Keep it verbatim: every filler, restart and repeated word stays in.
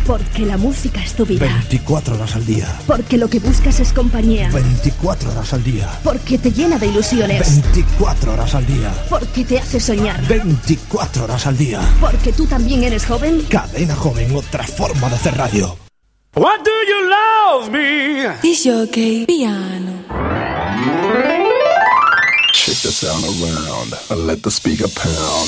Porque la música es tu vida. veinticuatro horas al día. Porque lo que buscas es compañía. veinticuatro horas al día. Porque te llena de ilusiones. veinticuatro horas al día. Porque te hace soñar. veinticuatro horas al día. Porque tú también eres joven. Cadena Joven, otra forma de hacer radio. What do you love me? Disc jockey piano. Shake the sound around and let the speaker pound.